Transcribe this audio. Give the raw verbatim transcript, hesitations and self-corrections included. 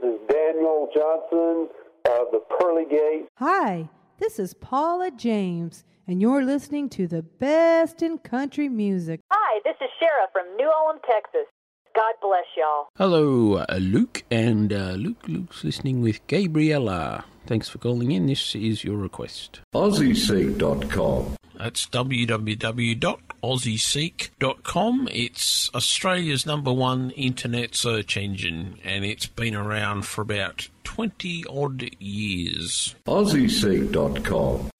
is Daniel Johnson of the Pearly Gate. Hi, this is Paula James, and you're listening to the best in country music. Hi, this is Shara from New Ulm, Texas. God bless y'all. Hello, uh, Luke, and uh, Luke, Luke's listening with Gabriella. Thanks for calling in. This is your request. Aussie Seek dot com. That's w w w dot aussie seek dot com. It's Australia's number one internet search engine, and it's been around for about twenty odd years. Aussie Seek dot com.